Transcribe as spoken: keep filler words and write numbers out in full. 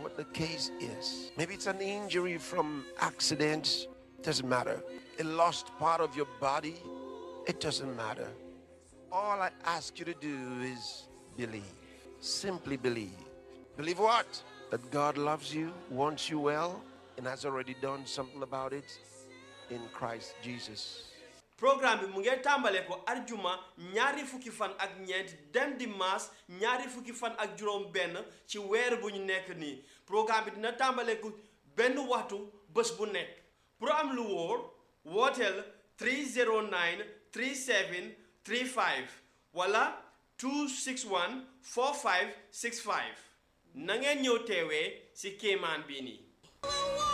what the case is. Maybe it's an injury from accidents. Doesn't matter. A lost part of your body. It doesn't matter. All I ask you to do is believe. Simply believe. Believe what? That God loves you, wants you well, and has already done something about it in Christ Jesus. Programme bi mu ngi tàmbale ko arjuma ñaari fukki fan ak ñeent dem dimanche ñaari fukki fan ak juróom benn ci weer bu ñu nekk nii programme bi dina tàmbale ko benn waxtu bés bu nekk pour am lu wóor wooteel three zero nine three seven three five wala two six one four five six five na ngeen ñëw teewee ci kéemaan bi nii